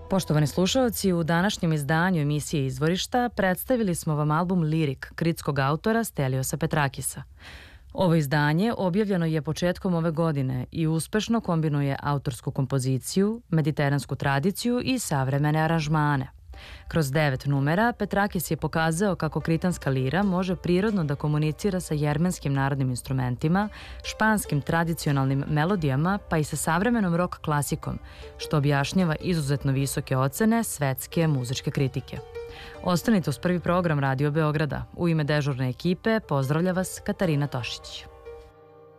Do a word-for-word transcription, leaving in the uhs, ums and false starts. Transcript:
Poštovani slušalci, u današnjem izdanju emisije Izvorišta predstavili smo vam album Lirik kritskog autora Steliosa Petrakisa. Ovo izdanje objavljeno je početkom ove godine i uspešno kombinuje autorsku kompoziciju, mediteransku tradiciju i savremene aranžmane. Kroz devet numera Petrakis je pokazao kako kritanska lira može prirodno da komunicira sa jermenskim narodnim instrumentima, španskim tradicionalnim melodijama pa i sa savremenom rock klasikom, što objašnjava izuzetno visoke ocene svetske muzičke kritike. Ostanite uz prvi program Radio Beograda. U ime dežurne ekipe pozdravlja vas Katarina Tošić.